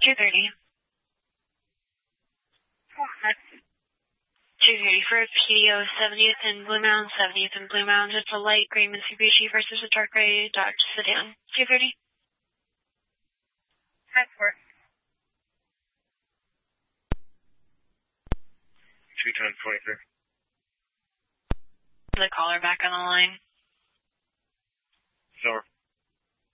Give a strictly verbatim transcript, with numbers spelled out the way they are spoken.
two thirty. two thirty for P D O seventieth and Blue Mound, seventieth and Blue Mound. It's a light gray Mitsubishi versus a dark gray Dodge sedan. two thirty. Passport. two ten twenty-three. The caller back on the line. Sure.